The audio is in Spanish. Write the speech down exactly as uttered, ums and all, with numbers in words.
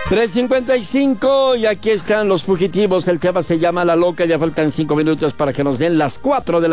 tres cincuenta y cinco y aquí están los fugitivos. El tema se llama La Loca. Ya faltan cinco minutos para que nos den las cuatro de la